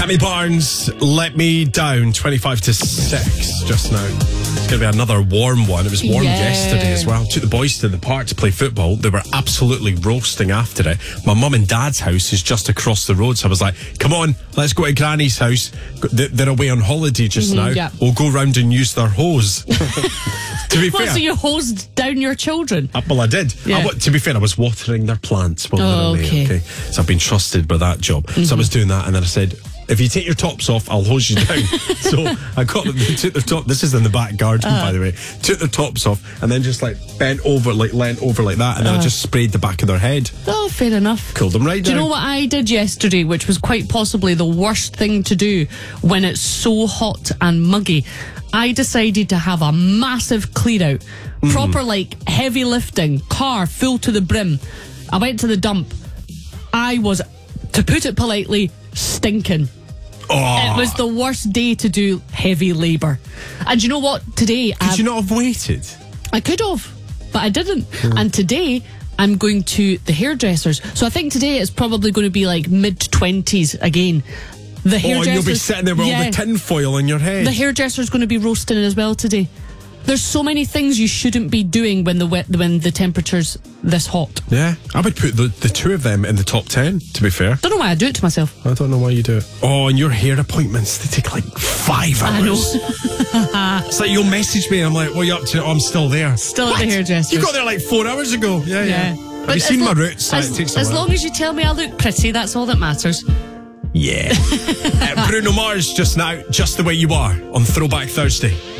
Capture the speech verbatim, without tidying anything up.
Danny Barnes, Let Me Down, twenty-five to six just now. It's going to be another warm one. It was warm Yeah. yesterday as well. Took the boys to the park to play football. They were absolutely roasting after it. My mum and dad's house is just across the road, so I was like, come on, let's go to Granny's house. They're away on holiday just now. yeah. We'll go round and use their hose. To be What, fair, so you hosed down your children? Uh, well, I did. Yeah. I wa- to be fair, I was watering their plants while Oh, they were away. okay. Okay, so I've been trusted with that job. So I was doing that, and then I said, "If you take your tops off, I'll hose you down." So I got them. They took their top. This is in the back garden, Uh. by the way. Took their tops off, and then just like bent over, like leant over like that, and then I just sprayed the back of their head. Oh, fair enough. Cooled them right Do you down. know what I did yesterday, which was quite possibly the worst thing to do when it's so hot and muggy? I decided to have a massive clear out. Mm. Proper, like, heavy lifting, car full to the brim. I went to the dump. I was, to put it politely, stinking. Oh, It was the worst day to do heavy labour. And you know what? Today, could I've- you not have waited? I could have, but I didn't. And today, I'm going to the hairdressers. So I think today it's probably going to be like mid twenties again. The Oh, and hairdressers. you'll be sitting there with all Yeah. the tin foil in your head. The hairdresser's going to be roasting as well today. There's so many things you shouldn't be doing when the wet, when the temperature's this hot. Yeah, I would put the, the two of them in the top ten, to be fair. Don't know why I do it to myself. I don't know why you do it. Oh, and your hair appointments, they take like five hours. I know. It's like you'll message me and I'm like, what are you up to? Oh, I'm still there. Still at What? the hairdresser's. You got there like four hours ago. Yeah, yeah. Yeah. Have you seen my roots? As, it takes a as while. long as you tell me I look pretty, that's all that matters. Yeah. uh, Bruno Mars just now, Just the Way You Are on Throwback Thursday.